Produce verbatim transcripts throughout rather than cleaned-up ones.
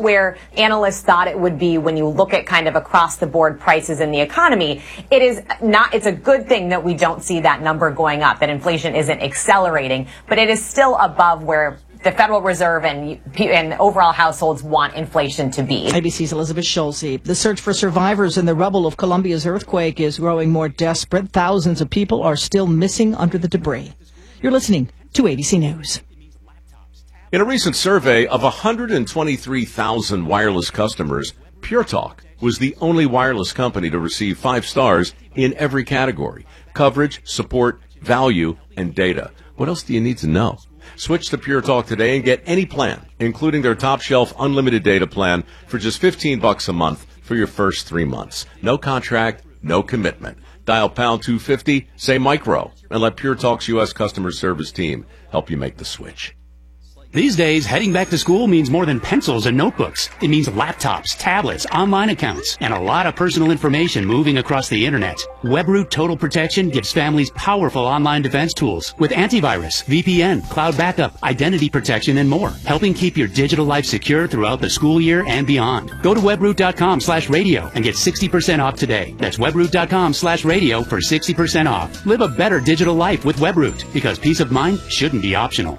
where analysts thought it would be when you look at kind of across the board prices in the economy. It is not, it's a good thing that we don't see that number going up, that inflation isn't accelerating, but it is still above where the Federal Reserve and, and overall households want inflation to be. A B C's Elizabeth Schulze. The search for survivors in the rubble of Colombia's earthquake is growing more desperate. Thousands of people are still missing under the debris. You're listening to A B C News. In a recent survey of one hundred twenty-three thousand wireless customers, Pure Talk was the only wireless company to receive five stars in every category: coverage, support, value, and data. What else do you need to know? Switch to Pure Talk today and get any plan, including their top shelf unlimited data plan, for just fifteen bucks a month for your first three months. No contract, no commitment. Dial pound two fifty, say micro, and let Pure Talk's U S customer service team help you make the switch. These days, heading back to school means more than pencils and notebooks. It means laptops, tablets, online accounts, and a lot of personal information moving across the internet. WebRoot Total Protection gives families powerful online defense tools with antivirus, V P N, cloud backup, identity protection, and more, helping keep your digital life secure throughout the school year and beyond. Go to webroot.com slash radio and get sixty percent off today. That's webroot.com slash radio for sixty percent off. Live a better digital life with WebRoot, because peace of mind shouldn't be optional.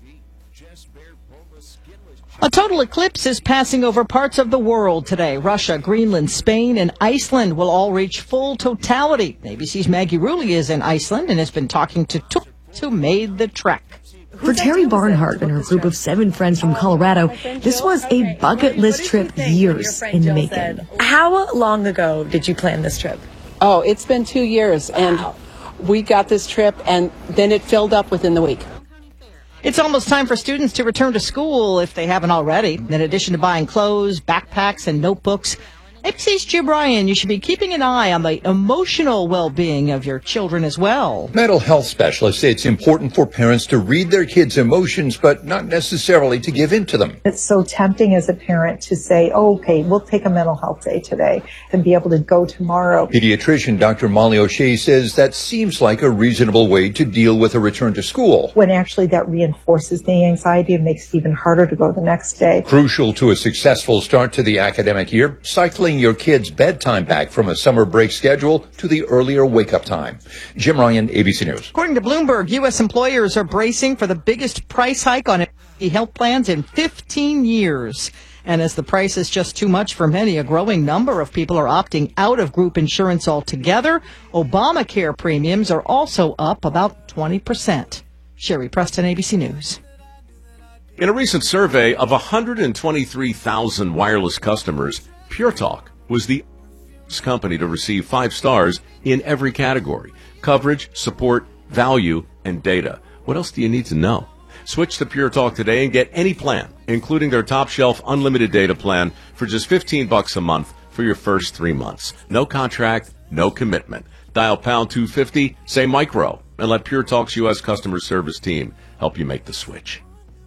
A total eclipse is passing over parts of the world today. Russia, Greenland, Spain, and Iceland will all reach full totality. A B C's Maggie Rulli is in Iceland and has been talking to Tooks who made the trek. For Terry Barnhart and her group of seven friends from Colorado, this was a bucket list trip years in the making. How long ago did you plan this trip? Oh, it's been two years, and we got this trip, and then it filled up within the week. It's almost time for students to return to school if they haven't already. In addition to buying clothes, backpacks, and notebooks, A B C's Jim Ryan, you should be keeping an eye on the emotional well-being of your children as well. Mental health specialists say it's important for parents to read their kids' emotions, but not necessarily to give in to them. It's so tempting as a parent to say, oh, okay, we'll take a mental health day today and be able to go tomorrow. Pediatrician Doctor Molly O'Shea says that seems like a reasonable way to deal with a return to school, when actually that reinforces the anxiety and makes it even harder to go the next day. Crucial to a successful start to the academic year, cycling your kids' bedtime back from a summer break schedule to the earlier wake-up time. Jim Ryan, A B C News. According to Bloomberg, U S employers are bracing for the biggest price hike on health plans in fifteen years. And as the price is just too much for many, a growing number of people are opting out of group insurance altogether. Obamacare premiums are also up about twenty percent. Sherry Preston, A B C News. In a recent survey of one hundred twenty-three thousand wireless customers, Pure Talk was the company to receive five stars in every category: coverage, support, value, and data. What else do you need to know? Switch to Pure Talk today and get any plan, including their top shelf unlimited data plan, for just fifteen bucks a month for your first three months. No contract, no commitment. Dial pound two fifty, say micro, and let Pure Talk's U S customer service team help you make the switch.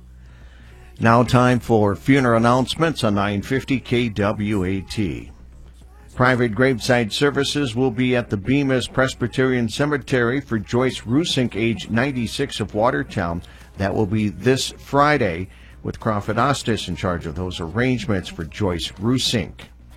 Now time for funeral announcements on nine fifty K W A T. Private graveside services will be at the Bemis Presbyterian Cemetery for Joyce Rusink, age ninety-six, of Watertown. That will be this Friday, with Crawford Ostis in charge of those arrangements for Joyce Rusink.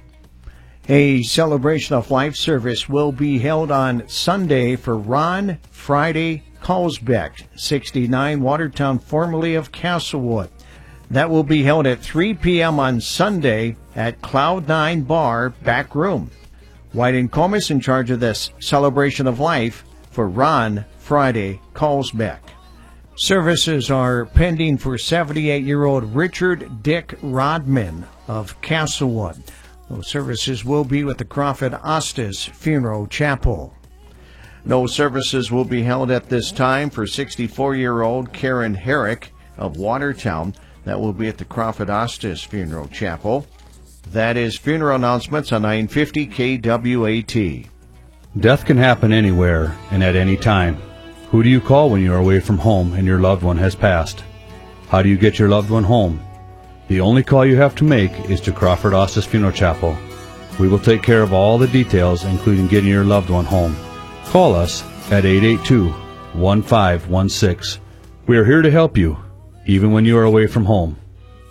A celebration of life service will be held on Sunday for Ron Friday Kalsbeck, sixty-nine, Watertown, formerly of Castlewood. That will be held at three p.m. on Sunday at Cloud Nine Bar, back room. White and Comas in charge of this celebration of life for Ron Friday Kalsbeck. Services are pending for seventy-eight-year-old Richard Dick Rodman of Castlewood. Those services will be with the Crawford Ostis Funeral Chapel. No services will be held at this time for sixty-four-year-old Karen Herrick of Watertown. That will be at the Crawford Ostis Funeral Chapel. That is funeral announcements on nine fifty K W A T. Death can happen anywhere and at any time. Who do you call when you are away from home and your loved one has passed? How do you get your loved one home? The only call you have to make is to Crawford Ostis Funeral Chapel. We will take care of all the details, including getting your loved one home. Call us at eight eight two, one five one six. We are here to help you, even when you are away from home.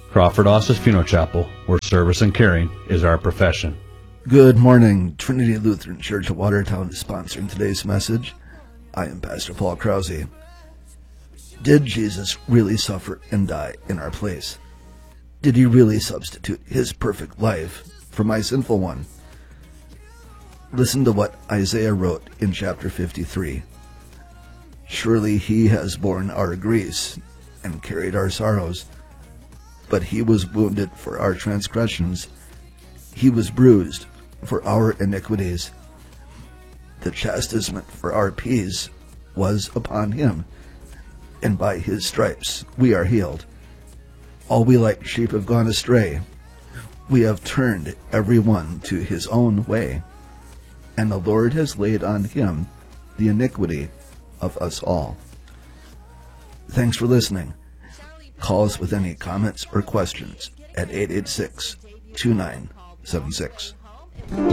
Crawford Ossis Funeral Chapel, where service and caring is our profession. Good morning. Trinity Lutheran Church of Watertown is sponsoring today's message. I am Pastor Paul Krause. Did Jesus really suffer and die in our place? Did he really substitute his perfect life for my sinful one? Listen to what Isaiah wrote in chapter fifty-three. Surely he has borne our griefs and carried our sorrows, but he was wounded for our transgressions. He was bruised for our iniquities. The chastisement for our peace was upon him, and by his stripes we are healed. All we like sheep have gone astray. We have turned every one to his own way, and the Lord has laid on him the iniquity of us all. Thanks for listening. Call us with any comments or questions at eight eight six, two nine seven six.